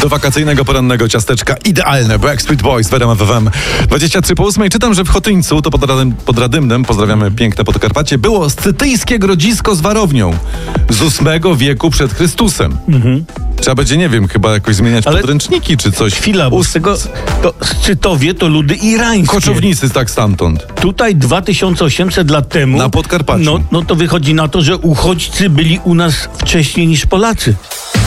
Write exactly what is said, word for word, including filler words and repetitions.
Do wakacyjnego porannego ciasteczka idealne. Backstreet Boys w R M F F M. dwadzieścia trzy po ósmej. Czytam, że w Chotyńcu, to pod, Radym, pod Radymnem, pozdrawiamy piękne Podkarpacie, było scytyjskie grodzisko z warownią z ósmego wieku przed Chrystusem. Mhm. Trzeba będzie, nie wiem, chyba jakoś zmieniać Ale podręczniki czy coś. Chwila, bo z tego to Scytowie to ludy irańskie. Koczownicy, tak stamtąd. Tutaj dwa tysiące osiemset lat temu. Na Podkarpaciu. No, no to wychodzi na to, że uchodźcy byli u nas wcześniej niż Polacy.